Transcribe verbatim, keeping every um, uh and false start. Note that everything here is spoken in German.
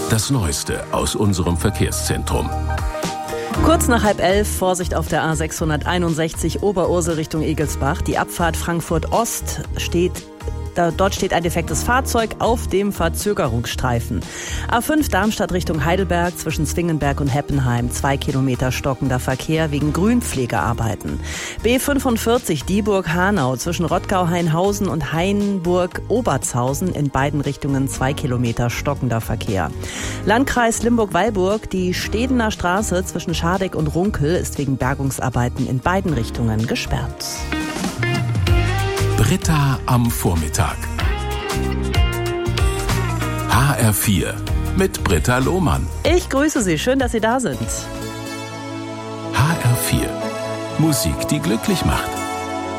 Das Neueste aus unserem Verkehrszentrum. Kurz nach halb elf, Vorsicht auf der A sechshunderteinundsechzig Oberursel Richtung Egelsbach. Die Abfahrt Frankfurt Ost steht Da, dort steht ein defektes Fahrzeug auf dem Verzögerungsstreifen. A fünf Darmstadt Richtung Heidelberg zwischen Zwingenberg und Heppenheim. Zwei Kilometer stockender Verkehr wegen Grünpflegearbeiten. B fünfundvierzig Dieburg-Hanau zwischen Rottgau-Hainhausen und Hainburg-Obertshausen in beiden Richtungen zwei Kilometer stockender Verkehr. Landkreis Limburg-Weilburg, die Stedener Straße zwischen Schardegg und Runkel ist wegen Bergungsarbeiten in beiden Richtungen gesperrt. Britta am Vormittag. H R vier mit Britta Lohmann. Ich grüße Sie, schön, dass Sie da sind. H R vier. Musik, die glücklich macht.